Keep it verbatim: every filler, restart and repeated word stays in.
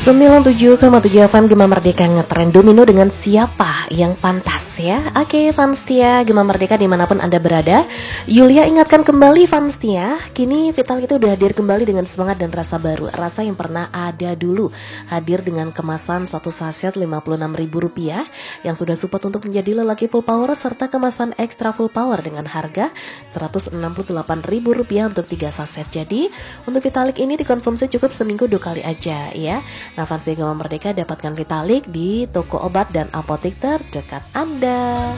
sembilan puluh tujuh koma tujuh F M Gema Merdeka ngetren domino dengan siapa yang pantas ya. Oke fans setia Gema Merdeka dimanapun Anda berada, Yulia ingatkan kembali fans setia, kini Vital itu udah hadir kembali dengan semangat dan rasa baru. Rasa yang pernah ada dulu, hadir dengan kemasan satu saset lima puluh enam ribu rupiah yang sudah support untuk menjadi lelaki full power, serta kemasan ekstra full power dengan harga seratus enam puluh delapan ribu rupiah untuk tiga saset. Jadi untuk Vitalik ini dikonsumsi cukup seminggu dua kali aja ya. Nah, fans Gema Merdeka dapatkan Vitalik di toko obat dan apotek terdekat Anda.